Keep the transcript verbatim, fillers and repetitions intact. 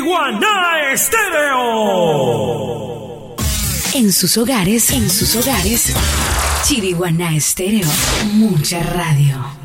Chiriguaná Estéreo. En sus hogares, en sus hogares, Chiriguaná Estéreo, mucha radio.